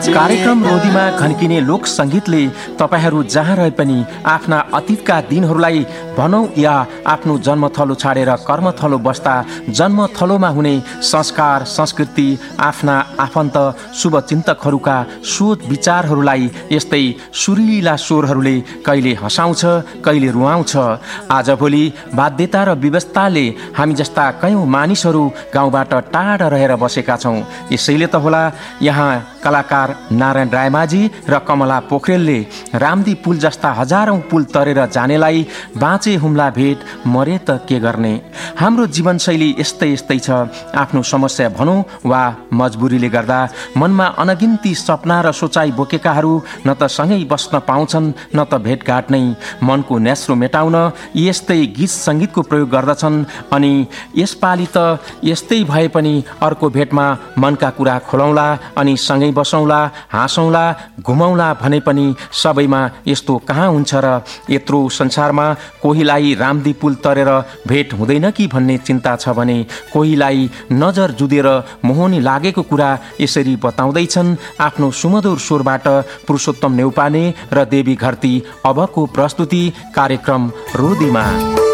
कार्यक्रम रोदीमा खन्किने लोक संगीतले तपाईहरू जहाँ रहे पनि आफ्ना अतीतका दिनहरूलाई भनौं या आफ्नो जन्मथलो छाडेर कर्मथलो बस्दा जन्मथलोमा हुने संस्कार, संस्कृति, आफ्ना आफन्त, शुभचिन्तकहरूका सोच विचारहरूलाई यस्तै सुरिला स्वरहरूले कहिले हँसाउँछ, कहिले रुवाउँछ। आजभोलि बाध्यता र व्यवस्थाले हामी जस्ता कयौं मानिसहरू गाउँबाट टाढा रहेर बसेका छौं। यसैले त होला यहाँ कलाकार नारायण रायमाझी र कमला पोखरेलले रामदी पुल जस्ता हजारौं पुल तरेर जानेलाई बाँचे हुम्ला भेट, मरे त के गर्ने। हाम्रो जीवनशैली यस्तै यस्तै छ। आफ्नो समस्या भनौं वा मजबुरीले गर्दा मनमा अनगिन्ती सपना र सोचाइ बोकेकाहरू न त सँगै बस्न पाउँछन् न त भेटघाट नै। मनको न्यास्रो मेटाउन यस्तै गीत संगीतको प्रयोग गर्दछन्। अनि यसपालि त यस्तै भए पनि अर्को भेटमा मनका कुरा खोलौँला अनि सँगै बसौँला, हाँसौँला, घुमौँला भने पनि सबैमा यस्तो कहाँ हुन्छ र। यत्रो संसारमा कोहीलाई रामदी पुल तरेर भेट हुँदैन कि भन्ने चिन्ता छ भने कोहीलाई नजर जुदेर मोहनी लागेको कुरा यसरी बताउँदैछन् आफ्नो सुमधुर स्वरबाट पुरुषोत्तम नेउपाने र देवी घरती। अबको प्रस्तुति कार्यक्रम रोदीमा।